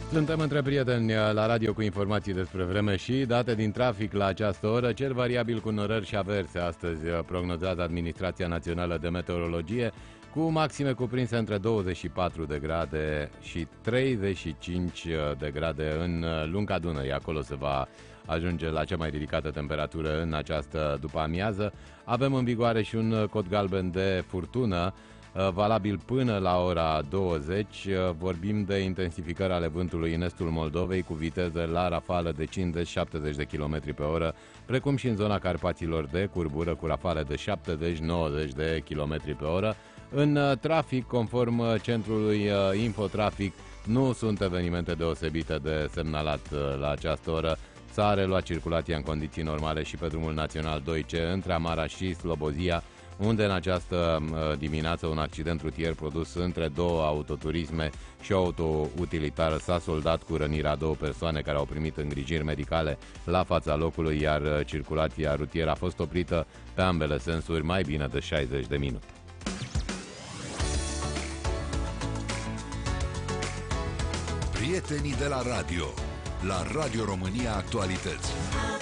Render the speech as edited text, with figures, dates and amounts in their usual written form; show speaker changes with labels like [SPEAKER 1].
[SPEAKER 1] Suntem între prieteni la radio cu informații despre vreme și date din trafic la această oră. Cer variabil cu norări și averse astăzi prognozează Administrația Națională de Meteorologie, cu maxime cuprinse între 24 de grade și 35 de grade în lunga Dunării. Acolo se va ajunge la cea mai ridicată temperatură în această după-amiază. Avem în vigoare și un cod galben de furtună, valabil până la ora 20. Vorbim de intensificări ale vântului în estul Moldovei cu viteze la rafală de 50-70 de km pe oră, precum și în zona Carpaților de curbură cu rafale de 70-90 de km pe oră. În trafic, conform centrului Infotrafic, nu sunt evenimente deosebite de semnalat la această oră. S-a reluat circulația în condiții normale și pe drumul național 2C între Amara și Slobozia, unde în această dimineață un accident rutier produs între două autoturisme și o autoutilitară s-a soldat cu rănirea a două persoane care au primit îngrijiri medicale la fața locului, iar circulația rutieră a fost oprită pe ambele sensuri mai bine de 60 de minute.
[SPEAKER 2] Prietenii de la radio, la Radio România Actualități.